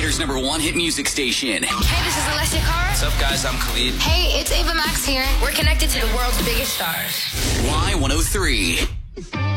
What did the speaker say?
Canada's #1 hit music station. Hey, this is Alessia Cara. What's up, guys? I'm Khalid. Hey, it's Ava Max here. We're connected to the world's biggest stars. Y103.